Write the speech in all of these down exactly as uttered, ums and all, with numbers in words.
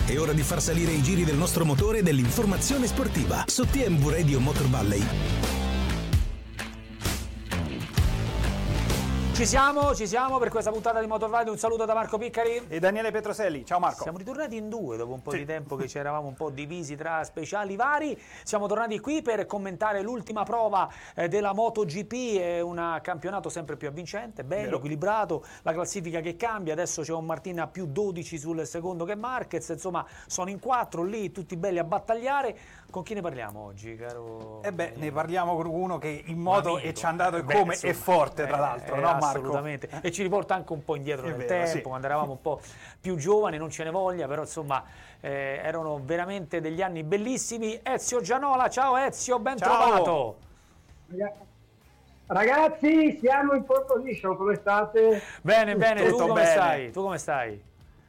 È ora di far salire i giri del nostro motore e dell'informazione sportiva su T M V Radio Motor Valley. Ci siamo, ci siamo per questa puntata di Motor Valley. Un saluto da Marco Piccari e Daniele Petroselli. Ciao Marco. Siamo ritornati in due dopo un po' sì. di tempo che ci eravamo un po' divisi tra speciali vari. Siamo tornati qui per commentare l'ultima prova eh, della MotoGP. È un campionato sempre più avvincente, bello, Vero. equilibrato, la classifica che cambia. Adesso c'è un Martin a più dodici sul secondo che Marquez. Insomma, sono in quattro lì, tutti belli a battagliare. Con chi ne parliamo oggi, caro? Eh beh, ne parliamo con uno che in moto amico. e ci è andato e Beh, come insomma, è forte, tra eh, l'altro, eh, no Marco? Assolutamente, Eh? e ci riporta anche un po' indietro È nel vero, tempo, sì. quando eravamo un po' più giovani, non ce ne voglia, però insomma eh, erano veramente degli anni bellissimi. Ezio Gianola, ciao Ezio, ben Ciao. trovato. Ragazzi, siamo in pole position, come state? Bene, bene, tu Tutto come bene. stai? Tu come stai?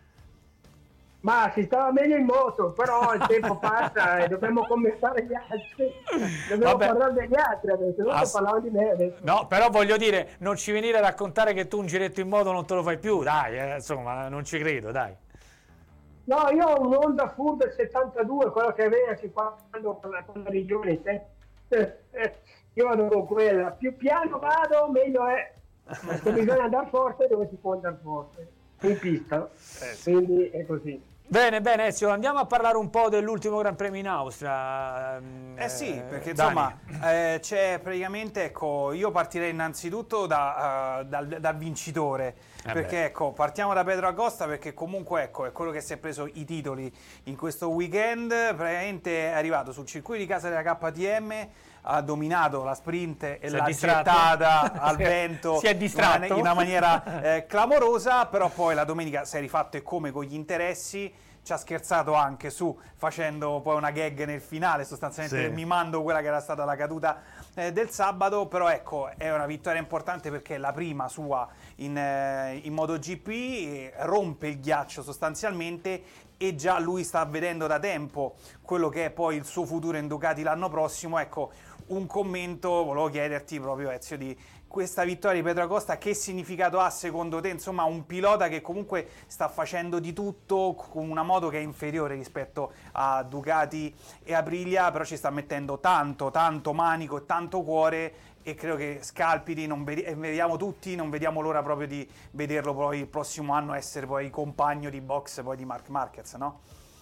Ma si stava meglio in moto, però il tempo passa e dobbiamo commentare gli altri. Dobbiamo Vabbè. parlare degli altri adesso, non Ass- parlavo di me adesso. No, però voglio dire, non ci venire a raccontare che tu un giretto in moto non te lo fai più, dai, eh, insomma, non ci credo, dai. No, io ho un Honda Fur del settantadue, quello che aveva anche quando con la, con la regione. Eh, eh, io vado con quella, più piano vado, meglio è. Se bisogna andare forte, dove si può andare forte? In pista, Eh, sì. quindi è così. Bene, bene Ezio, andiamo a parlare un po' dell'ultimo Gran Premio in Austria. Eh sì, perché Dani. insomma eh, c'è praticamente, ecco, io partirei innanzitutto da, uh, dal, dal vincitore, Eh perché beh. ecco, partiamo da Pedro Acosta, perché comunque ecco, è quello che si è preso i titoli in questo weekend, praticamente è arrivato sul circuito di casa della K T M, ha dominato la sprint e Si è l'ha distratto. gettata al Si è- vento si è distratto. in una maniera eh, clamorosa, però poi la domenica si è rifatto e come con gli interessi. Ci ha scherzato anche su, facendo poi una gag nel finale, sostanzialmente Sì. mimando quella che era stata la caduta eh, del sabato. Però ecco, è una vittoria importante perché è la prima sua in, eh, in MotoGP, eh, rompe il ghiaccio sostanzialmente, e già lui sta vedendo da tempo quello che è poi il suo futuro in Ducati l'anno prossimo. Ecco, un commento volevo chiederti proprio, Ezio, di questa vittoria di Pedro Acosta, che significato ha secondo te? Insomma, un pilota che comunque sta facendo di tutto con una moto che è inferiore rispetto a Ducati e Aprilia, però ci sta mettendo tanto, tanto manico e tanto cuore, e credo che scalpiti, non vedi- e vediamo tutti, non vediamo l'ora proprio di vederlo poi il prossimo anno essere poi compagno di box poi di Marc Marquez, no?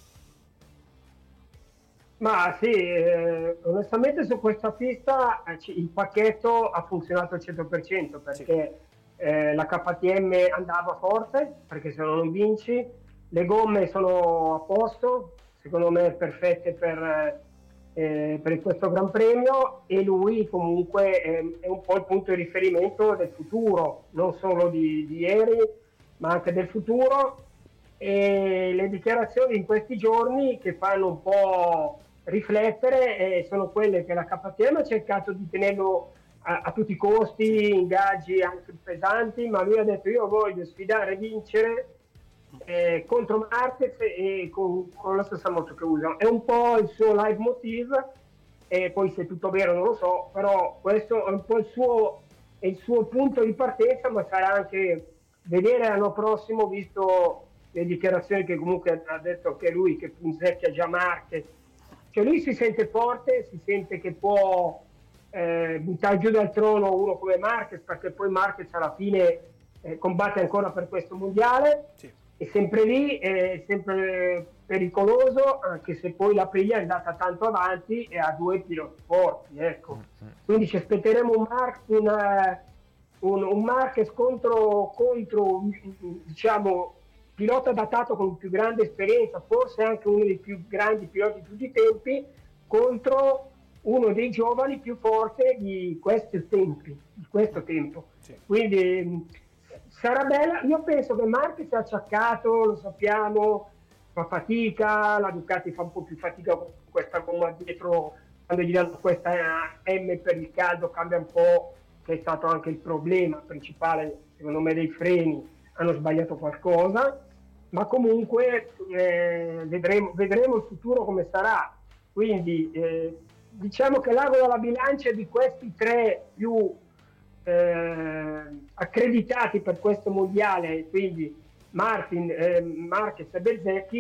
Ma sì, eh, onestamente su questa pista eh, ci- il pacchetto ha funzionato al cento per cento, perché eh, la K T M andava forte, perché se no non vinci, le gomme sono a posto, secondo me perfette per, eh, per questo Gran Premio, e lui comunque eh, è un po' il punto di riferimento del futuro, non solo di, di ieri, ma anche del futuro. E le dichiarazioni in questi giorni che fanno un po' riflettere eh, sono quelle che la K T M ha cercato di tenerlo a, a tutti i costi, ingaggi anche pesanti, ma lui ha detto: io voglio sfidare e vincere eh, contro Marquez e con, con la stessa moto che usa. È un po' il suo leitmotiv, e poi se è tutto vero non lo so, però questo è un po' il suo, è il suo punto di partenza, ma sarà anche vedere l'anno prossimo, visto le dichiarazioni che comunque ha detto che lui che punzecchia già Marquez. Cioè lui si sente forte, si sente che può eh, buttare giù dal trono uno come Marquez, perché poi Marquez alla fine eh, combatte ancora per questo mondiale, Sì. è sempre lì, è sempre pericoloso, anche se poi la Aprilia è andata tanto avanti e ha due piloti forti, ecco. Quindi ci aspetteremo un, Mar- una, un, un Marquez contro, contro diciamo, pilota datato con più grande esperienza, forse anche uno dei più grandi piloti di tutti i tempi, contro uno dei giovani più forti di questi tempi, di questo tempo. Sì. Quindi mh, sarà bella. Io penso che Marquez è acciaccato, lo sappiamo, fa fatica, la Ducati fa un po' più fatica con questa gomma dietro, quando gli danno questa M per il caldo cambia un po', che è stato anche il problema principale, secondo me, dei freni, hanno sbagliato qualcosa. Ma comunque eh, vedremo, vedremo il futuro come sarà. Quindi eh, diciamo che l'ago della bilancia di questi tre più eh, accreditati per questo mondiale, quindi Martin, eh, Marquez e Bezzecchi,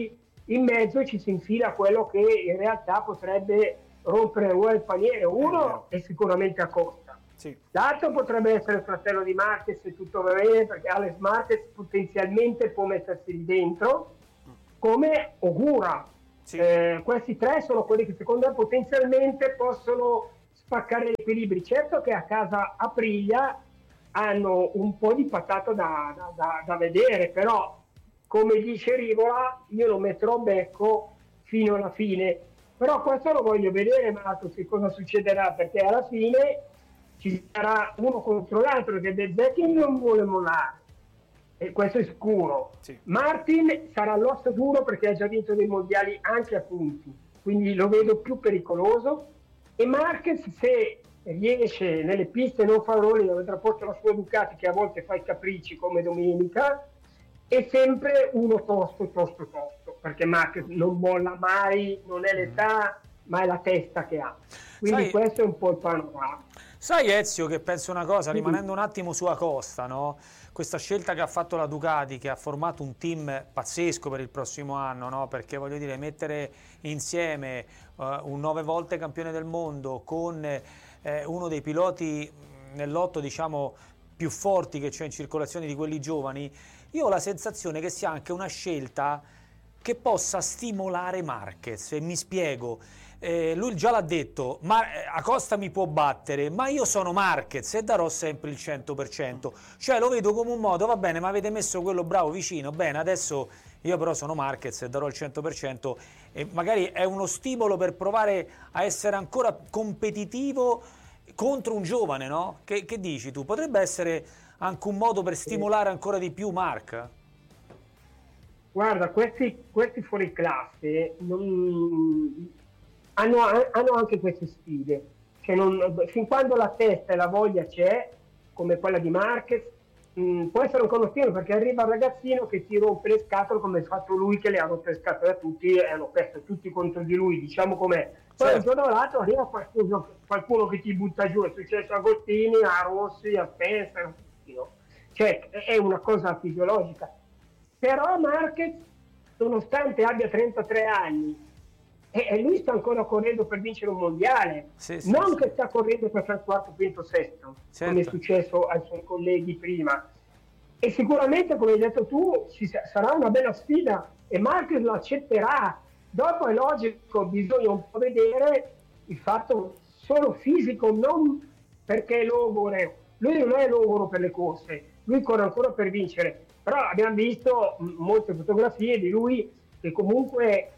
in mezzo ci si infila quello che in realtà potrebbe rompere il paniere. Uno è, è sicuramente Acosta, sì. L'altro potrebbe essere il fratello di Marquez, se tutto va bene, perché Alex Marquez potenzialmente può mettersi lì dentro, come Ogura. Sì. Eh, questi tre sono quelli che secondo me potenzialmente possono spaccare gli equilibri. Certo che a casa Aprilia hanno un po' di patato da, da, da, da vedere, però come dice Rivola io lo metterò becco fino alla fine, però questo lo voglio vedere, Marco, che cosa succederà, perché alla fine ci sarà uno contro l'altro, perché De Zecchi non vuole mollare, e questo è sicuro. Sì. Martin sarà l'osso duro perché ha già vinto dei mondiali anche a punti, quindi lo vedo più pericoloso, e Marquez, se riesce nelle piste non favorevoli dove trasporta la sua Ducati, che a volte fa i capricci come domenica, è sempre uno tosto, tosto, tosto, perché Marquez non molla mai, non è l'età, ma è la testa che ha. Quindi sai, questo è un po' il panorama. Sai Ezio che penso una cosa, rimanendo un attimo su Acosta, no? Questa scelta che ha fatto la Ducati, che ha formato un team pazzesco per il prossimo anno, no? Perché voglio dire, mettere insieme uh, un nove volte campione del mondo con eh, uno dei piloti nel lotto, diciamo, più forti che c'è in circolazione di quelli giovani, io ho la sensazione che sia anche una scelta che possa stimolare Marquez, e mi spiego. Eh, lui già l'ha detto, ma Acosta mi può battere, ma io sono Marquez e darò sempre il cento per cento, cioè lo vedo come un modo, va bene, ma avete messo quello bravo vicino, bene, adesso io però sono Marquez e darò il cento per cento, e magari è uno stimolo per provare a essere ancora competitivo contro un giovane, no? Che, che dici tu? Potrebbe essere anche un modo per stimolare ancora di più Marc? Guarda, questi, questi fuori classe non... hanno, hanno anche queste sfide, cioè non, fin quando la testa e la voglia c'è, come quella di Marquez, mh, può essere un conoscitivo, perché arriva il ragazzino che ti rompe le scatole, come ha fatto lui, che le ha rotte le scatole a tutti e hanno perso tutti contro di lui, diciamo com'è. Poi certo. Un giorno l'altro arriva qualcuno, qualcuno che ti butta giù, è successo a Agostini, a Rossi, a Spencer, cioè è una cosa fisiologica. Però Marquez, nonostante abbia trentatré anni, e, e lui sta ancora correndo per vincere un mondiale, sì, sì, non sì. Che sta correndo per fare quarto, quinto, sesto, certo. Come è successo ai suoi colleghi prima. E sicuramente, come hai detto tu, ci sarà una bella sfida e Marquez lo accetterà. Dopo è logico, bisogna un po' vedere il fatto solo fisico, non perché è logore. Lui non è logoro per le corse, lui corre ancora per vincere. Però abbiamo visto molte fotografie di lui che comunque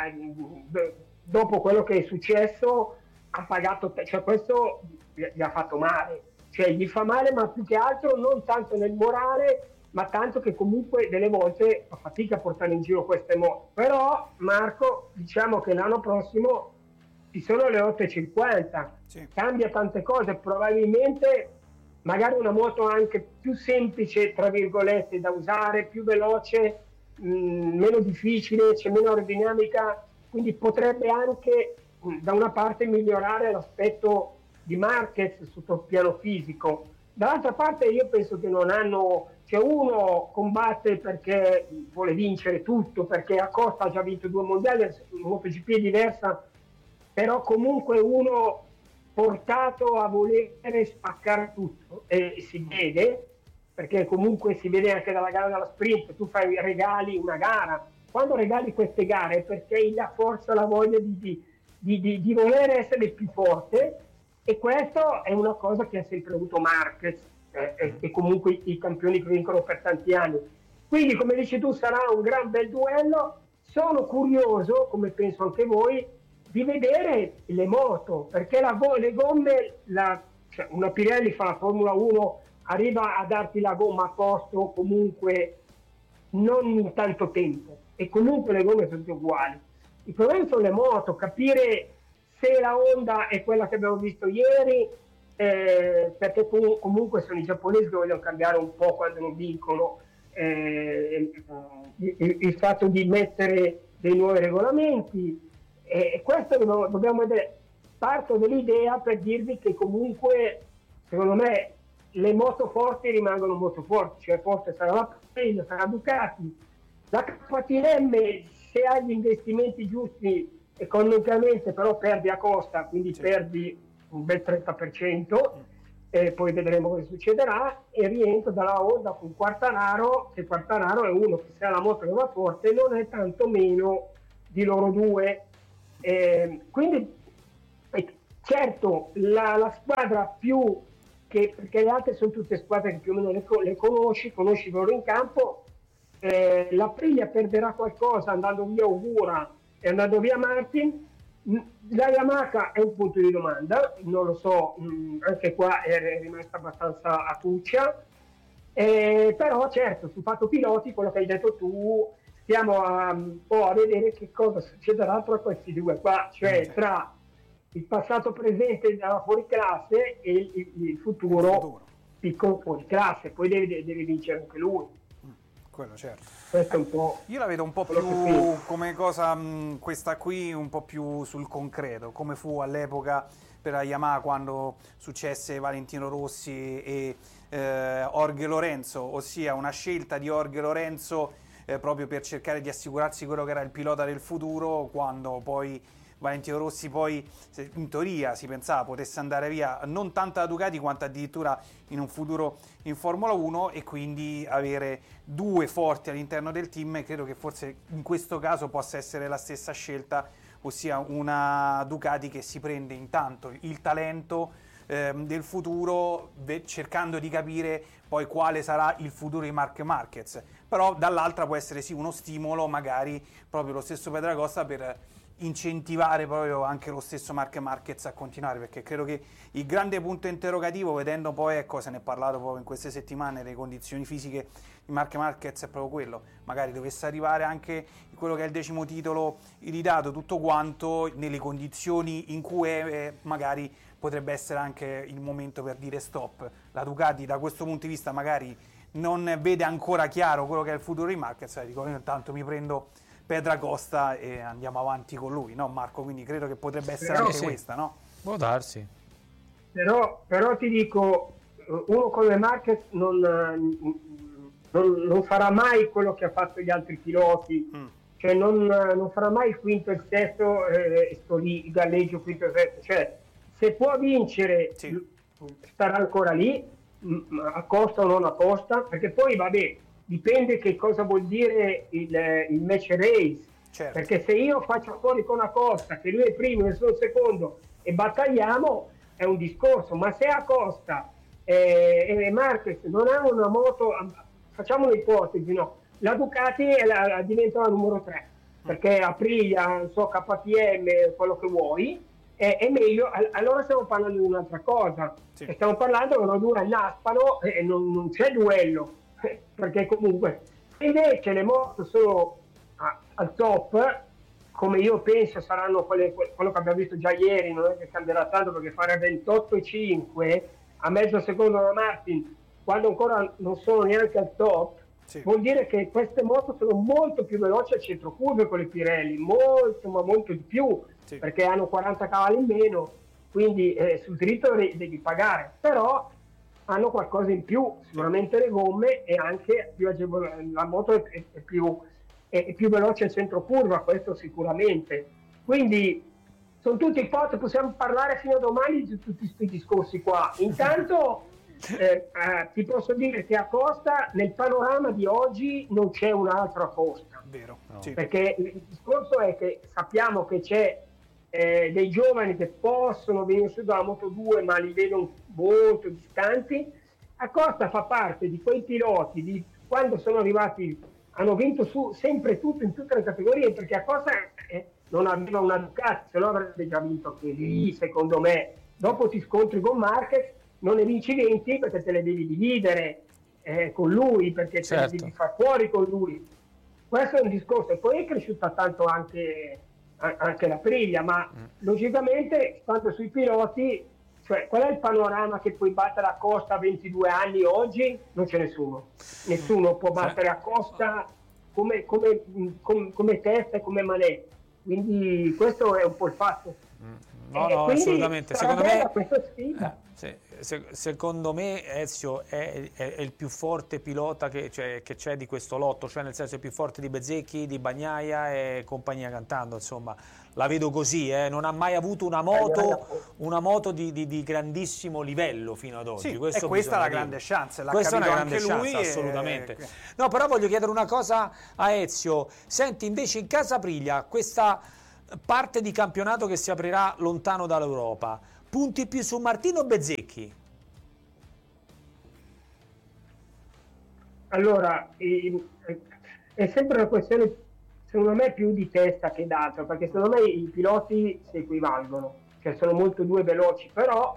eh, dopo quello che è successo ha pagato, cioè questo gli ha fatto male, cioè gli fa male, ma più che altro non tanto nel morale, ma tanto che comunque delle volte fa fatica a portare in giro queste moto. Però Marco, diciamo che l'anno prossimo ci sono le otto e cinquanta, sì. Cambia tante cose, probabilmente magari una moto anche più semplice, tra virgolette, da usare, più veloce, mh, meno difficile, c'è meno aerodinamica, quindi potrebbe anche mh, da una parte migliorare l'aspetto di Marquez sotto il piano fisico. Dall'altra parte io penso che non hanno, cioè uno combatte perché vuole vincere tutto, perché Acosta ha già vinto due mondiali, la MotoGP è diversa, però comunque uno portato a volere spaccare tutto, e si vede, perché comunque si vede anche dalla gara della sprint, tu fai regali una gara, quando regali queste gare è perché hai la forza, la voglia di, di, di, di, di voler essere il più forte, e questo è una cosa che ha sempre avuto Marquez eh, e, e comunque i campioni che vincono per tanti anni. Quindi, come dici tu, sarà un gran bel duello. Sono curioso, come penso anche voi, di vedere le moto, perché la, le gomme, la, cioè una Pirelli fa la Formula uno, arriva a darti la gomma a posto comunque non in tanto tempo, e comunque le gomme sono tutte uguali. Il problema sono le moto, capire se la Honda è quella che abbiamo visto ieri, eh, perché comunque sono i giapponesi che vogliono cambiare un po' quando non vincono, eh, il, il fatto di mettere dei nuovi regolamenti, e questo dobbiamo vedere. Parto dall'idea per dirvi che comunque secondo me le moto forti rimangono molto forti, cioè forte sarà la Pirelli, sarà Ducati, la K T M se hai gli investimenti giusti economicamente, però perdi a costa, quindi sì. perdi un bel trenta per cento, e poi vedremo cosa succederà, e rientro dalla Honda con Quartararo, che Quartararo è uno che se ha la moto che va forte non è tanto meno di loro due. Eh, quindi eh, certo la, la squadra più che, perché le altre sono tutte squadre che più o meno le, le conosci, conosci loro in campo, eh, la Aprilia perderà qualcosa andando via Ogura e andando via Martin. La Yamaha è un punto di domanda, non lo so, mh, anche qua è rimasta abbastanza acuccia, eh, però certo sul fatto piloti, quello che hai detto tu, stiamo a, un po' a vedere che cosa succederà tra questi due qua, cioè tra il passato presente della fuoriclasse e il, il, il futuro, il futuro. Piccolo fuoriclasse, poi deve, deve vincere anche lui. Quello certo. Questo è un po'. Io la vedo un po' più come cosa, mh, questa qui un po' più sul concreto, come fu all'epoca per la Yamaha quando successe Valentino Rossi e eh, Jorge Lorenzo, ossia una scelta di Jorge Lorenzo eh, proprio per cercare di assicurarsi quello che era il pilota del futuro, quando poi Valentino Rossi poi in teoria si pensava potesse andare via non tanto da Ducati quanto addirittura in un futuro in Formula uno, e quindi avere due forti all'interno del team, e credo che forse in questo caso possa essere la stessa scelta, ossia una Ducati che si prende intanto il talento eh, del futuro, cercando di capire poi quale sarà il futuro di Marc Marquez, però dall'altra può essere sì uno stimolo magari proprio lo stesso Pedracosta per incentivare proprio anche lo stesso Marc Marquez a continuare, perché credo che il grande punto interrogativo, vedendo poi, ecco, se ne è parlato proprio in queste settimane, le condizioni fisiche di Marc Marquez, è proprio quello, magari dovesse arrivare anche quello che è il decimo titolo iridato, tutto quanto nelle condizioni in cui è, eh, magari potrebbe essere anche il momento per dire stop. La Ducati da questo punto di vista magari non vede ancora chiaro quello che è il futuro di Marquez, eh, dico io intanto mi prendo Pedracosta e andiamo avanti con lui, no Marco? Quindi credo che potrebbe essere però anche sì. questa, no? Può darsi. Però, però ti dico, uno come Marquez non, non, non farà mai quello che ha fatto gli altri piloti, mm. cioè non, non farà mai il quinto e il sesto, eh, sto lì, il galleggio quinto e sesto, cioè se può vincere sì. starà ancora lì, a costa o non a costa, perché poi vabbè, dipende che cosa vuol dire il, il match race, certo. Perché se io faccio fuori con Acosta che lui è primo e sono secondo e battagliamo è un discorso, ma se Acosta e, e Marquez non hanno una moto, facciamo un'ipotesi, no? La Ducati è la, la diventa la numero tre, perché Aprilia, non so, K T M, quello che vuoi, è, è meglio, allora stiamo parlando di un'altra cosa, sì. Stiamo parlando che loro due annaspano e non, non c'è duello, perché comunque invece le moto sono a, al top, come io penso saranno quelle, quello che abbiamo visto già ieri, non è che cambierà tanto, perché fare ventotto e cinque a mezzo secondo da Martin quando ancora non sono neanche al top, sì. Vuol dire che queste moto sono molto più veloci al centro curve con le Pirelli, molto ma molto di più, sì. Perché hanno quaranta cavalli in meno, quindi eh, sul dritto devi pagare, però hanno qualcosa in più, sicuramente le gomme, e anche più agevole, la moto è, è, è, più, è, è più veloce al centro curva, questo sicuramente. Quindi sono tutte ipotesi, possiamo parlare fino a domani di tutti questi discorsi qua. Intanto eh, eh, ti posso dire che a Costa nel panorama di oggi non c'è un altro a Costa. Vero, no. Sì. Perché il discorso è che sappiamo che c'è Eh, dei giovani che possono venire su dalla Moto due, ma li vedo molto distanti. Acosta fa parte di quei piloti di quando sono arrivati, hanno vinto su sempre tutto in tutte le categorie, perché Acosta eh, non aveva una Ducati, se no avrebbe già vinto anche lì, secondo me. Dopo ti scontri con Marquez, non ne vinci venti perché te le devi dividere eh, con lui, perché certo. Te le devi far fuori con lui. Questo è un discorso, e poi è cresciuta tanto anche anche la Aprilia, ma mm. logicamente stando sui piloti, cioè qual è il panorama che puoi battere a Costa a ventidue anni oggi? Non c'è nessuno, nessuno può battere a Costa come, come, come, come testa e come manetta, quindi questo è un po' il fatto. No, e no, assolutamente. Secondo me, eh, se, se, secondo me Ezio è, è, è il più forte pilota che, cioè, che c'è di questo lotto, cioè nel senso è più forte di Bezzecchi, di Bagnaia e compagnia cantando, insomma. La vedo così, eh. Non ha mai avuto una moto, una moto di, di, di grandissimo livello fino ad oggi. Sì, Questo e questa è la dire. grande chance, l'ha Questa è una capito grande anche chance, lui. assolutamente. E... No, però voglio chiedere una cosa a Ezio. Senti, invece in Casa Priglia, questa parte di campionato che si aprirà lontano dall'Europa, punti più su Martino o Bezzecchi? Allora, è sempre una questione, secondo me, più di testa che d'altro, perché secondo me i piloti si equivalgono, cioè sono molto due veloci, però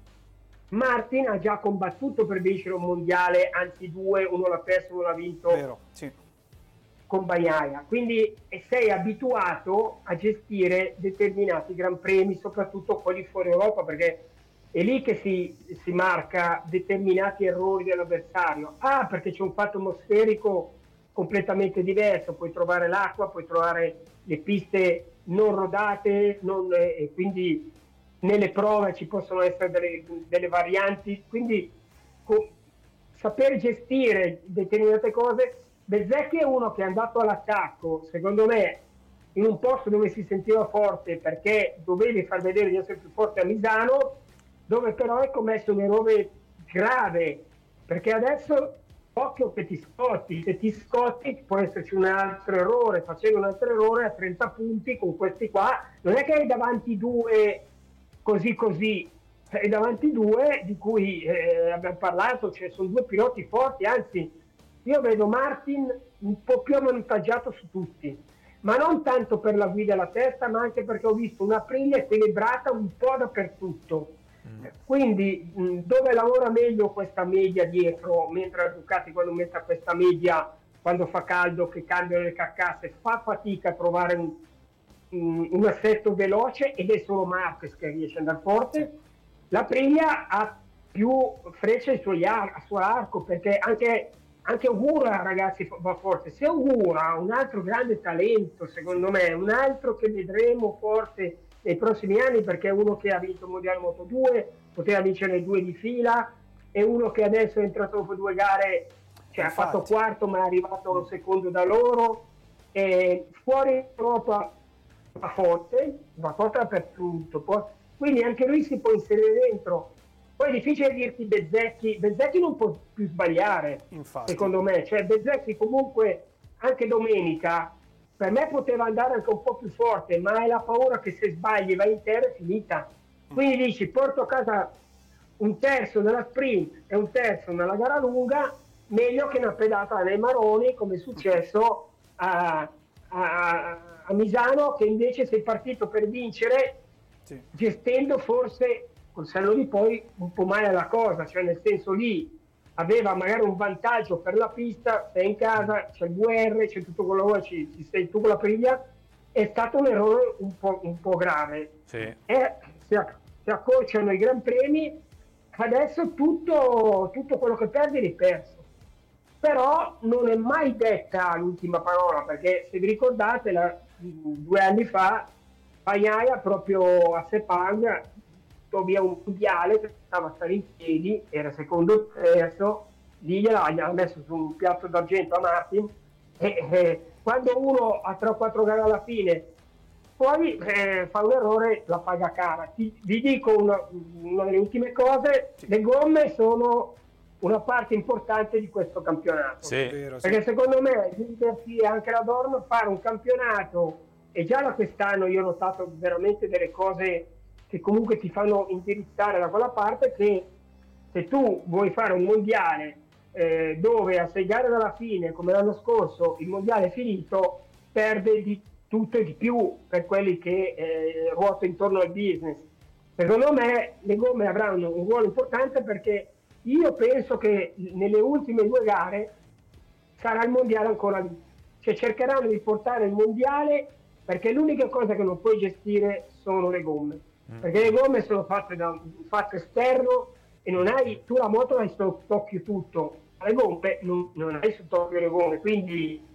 Martin ha già combattuto per vincere un mondiale, anzi due, uno l'ha perso, uno l'ha vinto. Vero, sì. Con Bagnaia, quindi sei abituato a gestire determinati gran premi, soprattutto quelli fuori Europa, perché è lì che si, si marca determinati errori dell'avversario. Ah, perché c'è un fatto atmosferico completamente diverso, puoi trovare l'acqua, puoi trovare le piste non rodate, non, e quindi nelle prove ci possono essere delle, delle varianti, quindi co- saper gestire determinate cose. Bezzecchi è uno che è andato all'attacco, secondo me, in un posto dove si sentiva forte perché dovevi far vedere di essere più forte a Misano, dove però hai commesso un errore grave, perché adesso occhio che ti scotti, se ti scotti può esserci un altro errore, facendo un altro errore a trenta punti con questi qua, non è che hai davanti due così così, hai davanti due di cui eh, abbiamo parlato, cioè sono due piloti forti, anzi io vedo Martin un po' più avvantaggiato su tutti, ma non tanto per la guida e la testa, ma anche perché ho visto una Aprilia equilibrata un po' dappertutto. Mm. Quindi mh, dove lavora meglio questa media dietro, mentre la Ducati quando mette questa media, quando fa caldo, che cambiano le carcasse, fa fatica a trovare un, un, un assetto veloce, ed è solo Marquez che riesce ad andare forte. La Aprilia ha più frecce al suo, al suo arco, perché anche Anche Ogura, ragazzi, va forte. Se Ogura ha un altro grande talento, secondo me, un altro che vedremo forte nei prossimi anni, perché è uno che ha vinto il Mondiale Moto due, poteva vincere due di fila, è uno che adesso è entrato dopo due gare, cioè Infatti. ha fatto quarto ma è arrivato secondo da loro, e fuori Europa va forte, va forte dappertutto, quindi anche lui si può inserire dentro. Poi è difficile dirti Bezzecchi, Bezzecchi non può più sbagliare, Infatti. secondo me, cioè Bezzecchi comunque anche domenica per me poteva andare anche un po' più forte, ma hai la paura che se sbagli vai in terra è finita, quindi dici porto a casa un terzo nella sprint e un terzo nella gara lunga, meglio che una pedata nei maroni come è successo a, a, a Misano, che invece sei partito per vincere, sì. gestendo forse col senno di poi un po' male la cosa, cioè nel senso lì aveva magari un vantaggio per la pista, sei in casa, c'è il V R, c'è tutto quello che ci, ci sei tu con la Priglia, è stato un errore un po', un po' grave. Sì. E si, si accorciano i Gran Premi, adesso tutto, tutto quello che perdi l'hai perso. Però non è mai detta l'ultima parola, perché se vi ricordate, la, due anni fa, Bagnaia proprio a Sepang via un mondiale che stava a stare in piedi, era secondo o terzo, lì gliel'ha messo su un piatto d'argento a Martin, e eh, quando uno ha tre o quattro gare alla fine poi eh, fa un errore, la paga cara. Ti, vi dico una, una delle ultime cose, le gomme sono una parte importante di questo campionato, sì. perché secondo me l'Interfi e anche la Dorna fare un campionato, e già da quest'anno io ho notato veramente delle cose che comunque ti fanno indirizzare da quella parte, che se tu vuoi fare un mondiale eh, dove a sei gare dalla fine, come l'anno scorso, il mondiale è finito, perde di tutto e di più per quelli che eh, ruotano intorno al business. Secondo me le gomme avranno un ruolo importante, perché io penso che nelle ultime due gare sarà il mondiale ancora lì, cioè cercheranno di portare il mondiale, perché l'unica cosa che non puoi gestire sono le gomme. Perché le gomme sono fatte da un fatto esterno e non hai, tu la moto hai sott'occhio tutto, le gomme non, non hai sott'occhio le gomme, quindi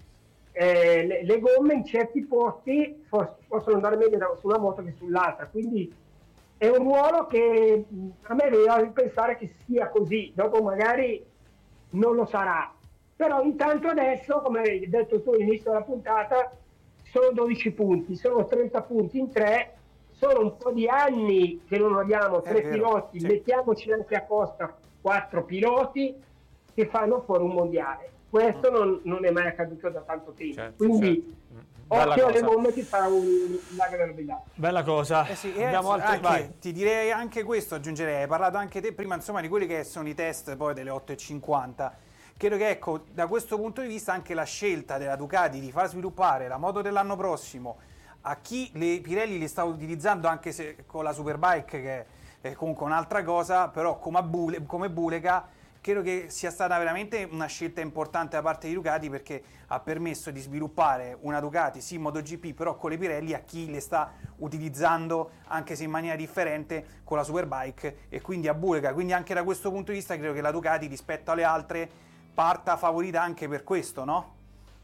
eh, le, le gomme in certi posti for- possono andare meglio da, su una moto che sull'altra, quindi è un ruolo che a me viene da pensare che sia così, dopo magari non lo sarà, però intanto adesso, come hai detto tu all'inizio della puntata, sono dodici punti, sono trenta punti in tre, sono un po' di anni che non abbiamo tre piloti, sì. Mettiamoci anche a costa quattro piloti che fanno fuori un mondiale. Questo mm. non, non è mai accaduto da tanto tempo, certo, quindi certo. Occhio alle gomme, ti farà un lago della bella. Bella cosa. Eh sì, Abbiamo altri... anche, ti direi anche questo, aggiungerei, hai parlato anche te prima insomma di quelli che sono i test poi delle otto e cinquanta. Credo che ecco, da questo punto di vista anche la scelta della Ducati di far sviluppare la moto dell'anno prossimo a chi le Pirelli li sta utilizzando, anche se con la Superbike che è comunque un'altra cosa, però come, Bule, come Bulega, credo che sia stata veramente una scelta importante da parte di Ducati, perché ha permesso di sviluppare una Ducati sì MotoGP però con le Pirelli a chi le sta utilizzando anche se in maniera differente con la Superbike e quindi a Bulega, quindi anche da questo punto di vista credo che la Ducati rispetto alle altre parta favorita anche per questo, no?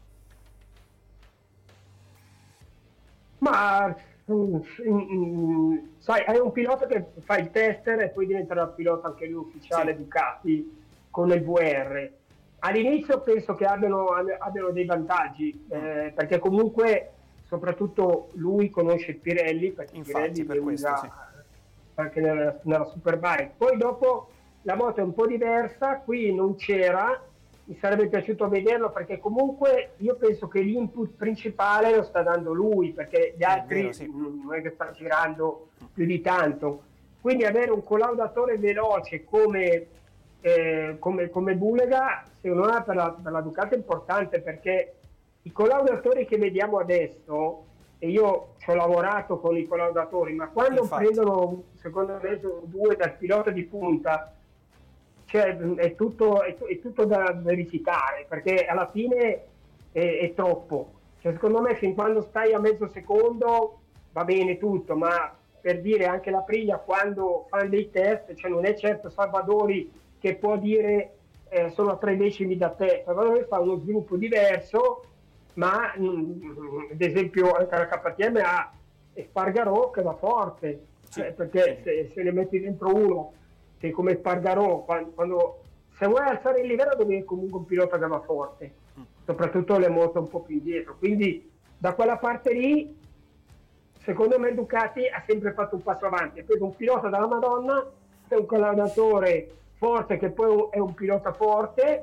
Ma mm, mm, sai, hai un pilota che fa il tester e poi diventerà pilota anche lui ufficiale, sì. Ducati con il V R. All'inizio penso che abbiano, abbiano dei vantaggi, eh, perché comunque soprattutto lui conosce il Pirelli, perché infatti Pirelli per questo, usa sì. anche nella, nella Superbike. Poi dopo la moto è un po' diversa, qui non c'era, mi sarebbe piaciuto vederlo, perché comunque io penso che l'input principale lo sta dando lui, perché gli altri vero, sì. non è che stanno girando più di tanto, quindi avere un collaudatore veloce come, eh, come, come Bulega secondo me per la, per la Ducati è importante, perché i collaudatori che vediamo adesso, e io ci ho lavorato con i collaudatori, ma quando Infatti. prendono secondo me due dal pilota di punta, cioè è tutto, è, è tutto da verificare, perché alla fine è, è troppo, cioè, secondo me fin quando stai a mezzo secondo va bene tutto, ma per dire anche la Priglia quando fanno dei test, cioè non è certo Salvadori che può dire eh, sono a tre decimi da te, Salvadori fa uno sviluppo diverso, ma mh, ad esempio anche la K T M ha Espargarò che va forte, sì. eh, perché se, se ne metti dentro uno che come Espargarò, quando, quando se vuoi alzare il livello devi comunque un pilota che va forte, mm. soprattutto le moto un po' più indietro, quindi da quella parte lì secondo me Ducati ha sempre fatto un passo avanti, ha preso un pilota dalla Madonna, è un collaudatore forte che poi è un pilota forte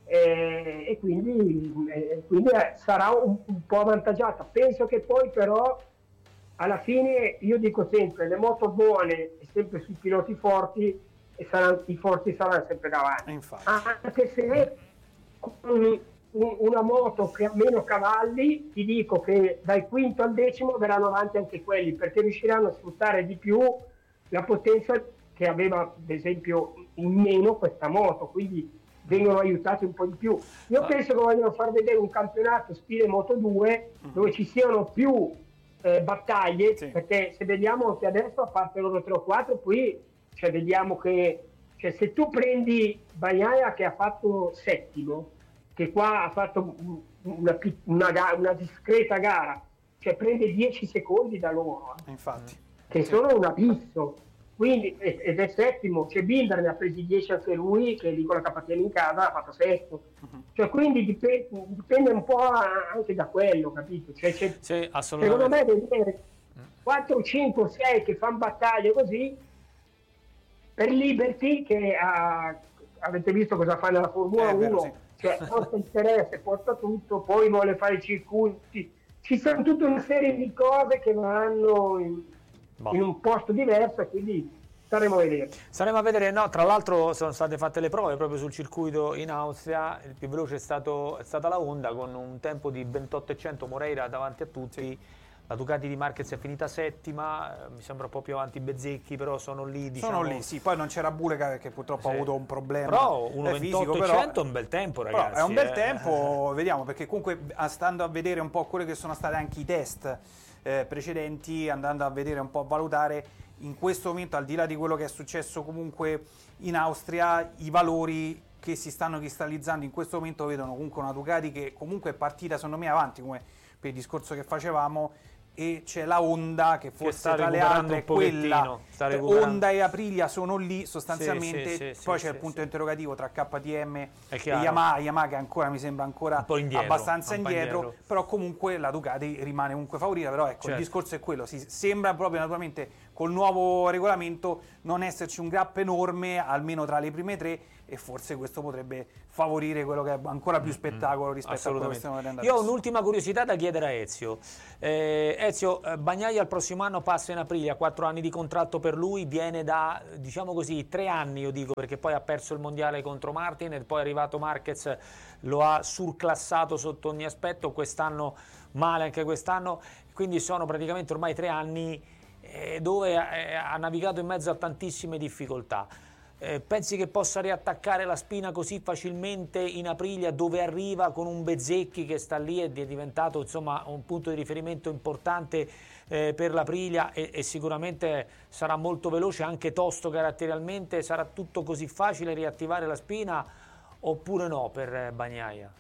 eh, e quindi, eh, quindi eh, sarà un, un po' avvantaggiata. Penso che poi però alla fine, io dico sempre, le moto buone e sempre sui piloti forti e saranno, i forti saranno sempre davanti. Infatti. Anche se con una moto che ha meno cavalli, ti dico che dal quinto al decimo verranno avanti anche quelli, perché riusciranno a sfruttare di più la potenza che aveva ad esempio in meno questa moto, quindi vengono aiutati un po' di più. Io ah. penso che vogliono far vedere un campionato stile Moto due uh-huh. dove ci siano più eh, battaglie, sì. perché se vediamo che adesso a parte loro tre o quattro, poi cioè, vediamo che cioè, se tu prendi Bagnaia che ha fatto settimo, che qua ha fatto una, una, una discreta gara, cioè prende dieci secondi da loro, infatti, che sì. sono un abisso, quindi ed è settimo, c'è Binder ne ha presi dieci anche lui, che lì con la K T M in casa ha fatto sesto, uh-huh. cioè quindi dipende, dipende un po' anche da quello, capito? Cioè, c'è, sì, assolutamente. Secondo me vedere quattro, cinque, sei che fanno battaglie così, per Liberty che ha, avete visto cosa fa nella Formula eh, uno, vero, sì. cioè porta interesse, porta tutto, poi vuole fare i circuiti, ci sono tutta una serie di cose che vanno in, in un posto diverso e quindi staremo a vedere. Staremo a vedere, no, tra l'altro sono state fatte le prove proprio sul circuito in Austria, il più veloce è, stato, è stata la Honda con un tempo di ventotto e cento, Moreira davanti a tutti. Sì. La Ducati di Marquez è finita settima, mi sembra un po' più avanti Bezzecchi, però sono lì, diciamo. Sono lì, sì, poi non c'era Bulega perché purtroppo sì. ha avuto un problema però uno fisico, ventotto e cento è un bel tempo, ragazzi. Però è un bel eh. tempo, vediamo, perché comunque stando a vedere un po' quelli che sono stati anche i test eh, precedenti, andando a vedere un po' a valutare, in questo momento, al di là di quello che è successo comunque in Austria, i valori che si stanno cristallizzando in questo momento vedono comunque una Ducati che comunque è partita secondo me avanti, come per il discorso che facevamo, e c'è la Honda che forse che tra le altre è quella. Honda e Aprilia sono lì sostanzialmente, sì, sì, sì, poi sì, c'è sì, il punto sì. interrogativo tra K T M e Yamaha, Yamaha che ancora mi sembra ancora indietro, abbastanza indietro, indietro, però comunque la Ducati rimane comunque favorita, però ecco, certo. Il discorso è quello, si sembra proprio naturalmente col nuovo regolamento non esserci un gap enorme almeno tra le prime tre, e forse questo potrebbe favorire quello che è ancora più spettacolo rispetto a quello che stiamo vedendo adesso. Io ho un'ultima curiosità da chiedere a Ezio. Eh, Ezio, Bagnaia il prossimo anno passa in Aprilia, quattro anni di contratto per lui, viene da, diciamo così, tre anni, io dico, perché poi ha perso il mondiale contro Martin e poi è arrivato Marquez, lo ha surclassato sotto ogni aspetto, quest'anno male anche quest'anno, quindi sono praticamente ormai tre anni eh, dove eh, ha navigato in mezzo a tantissime difficoltà. Eh, pensi che possa riattaccare la spina così facilmente in Aprilia, dove arriva con un Bezzecchi che sta lì ed è diventato insomma un punto di riferimento importante eh, per l'Aprilia e, e sicuramente sarà molto veloce, anche tosto caratterialmente? Sarà tutto così facile riattivare la spina oppure no per eh, Bagnaia?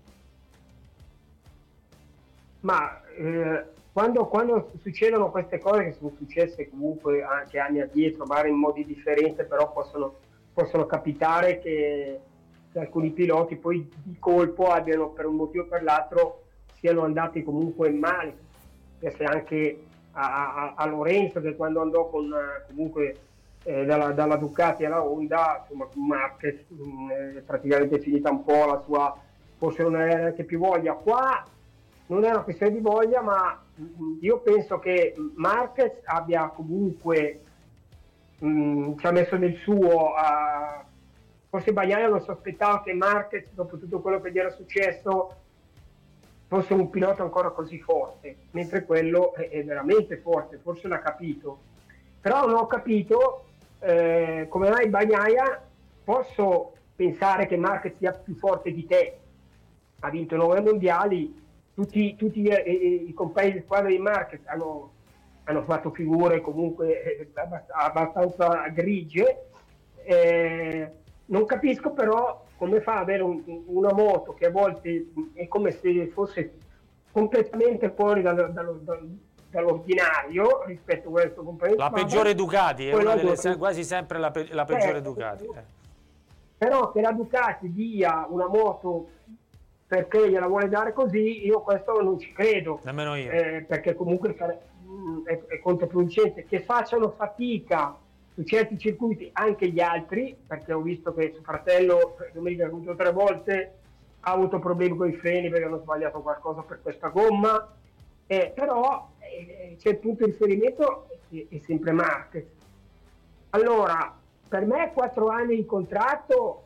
Ma eh, quando, quando succedono queste cose, che sono successe comunque anche anni addietro, magari in modi differenti, però possono, possono capitare che, che alcuni piloti poi di colpo abbiano, per un motivo o per l'altro, siano andati comunque male. Penso anche a, a, a Lorenzo, che quando andò con, comunque eh, dalla, dalla Ducati alla Honda, insomma con Marquez mh, praticamente è finita un po' la sua, forse non era neanche più voglia. Qua non è una questione di voglia, ma io penso che Marquez abbia comunque mh, ci ha messo del suo. A... Forse Bagnaia non sospettava che Marquez, dopo tutto quello che gli era successo, fosse un pilota ancora così forte, mentre quello è, è veramente forte, forse l'ha capito. Però non ho capito eh, come mai Bagnaia, posso pensare che Marquez sia più forte di te, ha vinto nove mondiali, tutti, tutti i, i, i compagni di squadra di Marquez hanno, hanno fatto figure comunque eh, abbastanza grigie. Eh, non capisco però come fa ad avere un, una moto che a volte è come se fosse completamente fuori dal, dallo, dal, dall'ordinario rispetto a questo compagno. La peggiore Ducati, è una delle, se, quasi sempre la, pe, la peggiore eh, Ducati. Eh. Però che la Ducati dia una moto perché gliela vuole dare così, io questo non ci credo. Nemmeno io. Eh, perché comunque è, è controproducente. Che facciano fatica su certi circuiti anche gli altri, perché ho visto che suo fratello domenica ha avuto tre volte, ha avuto problemi con i freni perché hanno sbagliato qualcosa per questa gomma, eh, però eh, c'è il punto di riferimento è, è sempre Marquez. Allora, per me quattro anni di contratto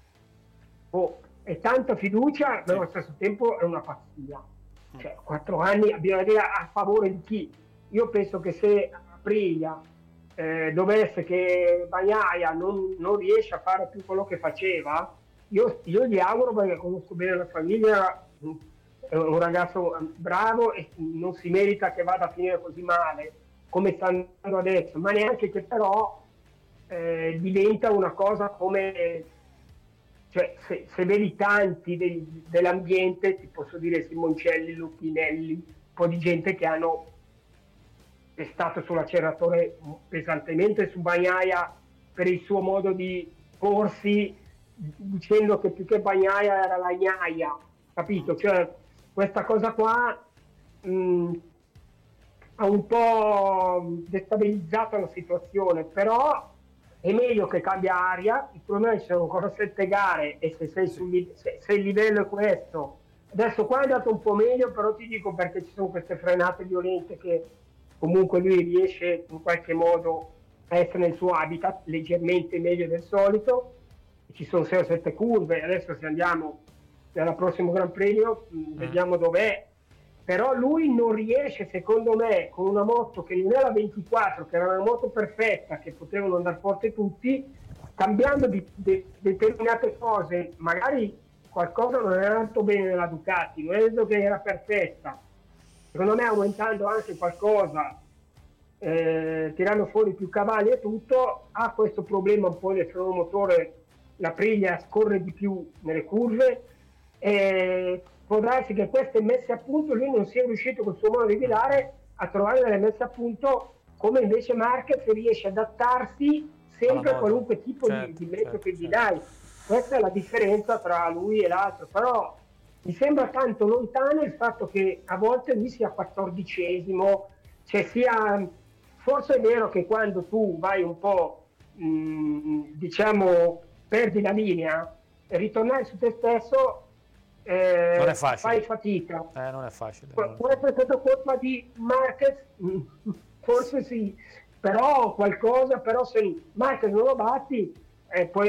oh, è tanta fiducia, ma allo stesso tempo è una pazzia. Cioè, quattro anni bisogna dire a favore di chi? Io penso che se Aprilia eh, dovesse che Bagnaia non, non riesce a fare più quello che faceva, io, io gli auguro, perché conosco bene la famiglia, è un ragazzo bravo e non si merita che vada a finire così male come sta andando adesso, ma neanche che però eh, diventa una cosa come... Cioè, se, se vedi tanti de, dell'ambiente, ti posso dire Simoncelli, Lucchinelli, un po' di gente che hanno pestato sull'acceleratore pesantemente su Bagnaia per il suo modo di porsi, dicendo che più che Bagnaia era la gnaia, capito? Cioè, questa cosa qua mh, ha un po' destabilizzato la situazione, però è meglio che cambia aria. Il problema è che ci sono ancora sette gare e se, sei sul, se, se il livello è questo, adesso qua è andato un po' meglio, però ti dico perché ci sono queste frenate violente che comunque lui riesce in qualche modo a essere nel suo habitat leggermente meglio del solito, ci sono sei o sette curve, adesso se andiamo nel prossimo Gran Premio mh, vediamo dov'è, però lui non riesce, secondo me, con una moto che non è la ventiquattro, che era una moto perfetta, che potevano andare forte tutti, cambiando di, de, determinate cose, magari qualcosa non era andato bene nella Ducati, non è detto che era perfetta, secondo me aumentando anche qualcosa, eh, tirando fuori più cavalli e tutto, ha questo problema un po' del freno motore la Priglia scorre di più nelle curve, e può darsi che queste messe a punto lui non sia riuscito col suo modo di guidare a trovare delle messe a punto, come invece Marquez riesce ad adattarsi sempre a qualunque tipo certo, di, di mezzo certo, che gli certo. dai. Questa è la differenza tra lui e l'altro, però mi sembra tanto lontano il fatto che a volte lui sia quattordicesimo, cioè sia, forse è vero che quando tu vai un po', mh, diciamo, perdi la linea, ritornare su te stesso eh, non è facile. Fai fatica. Eh, non è facile. Pu- può essere stato colpa di Marquez? Forse sì, però qualcosa, però se Marquez non lo batti, eh, poi